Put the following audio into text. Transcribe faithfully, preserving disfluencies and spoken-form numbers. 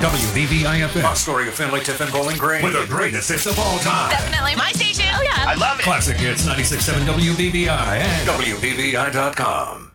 W B B I F M. Astoria, Finley, Tiffin, Bowling Green. With the greatest hits of all time. Definitely my station. Oh, yeah. I love it. Classic Hits ninety-six point seven W B B I and W B B I dot com.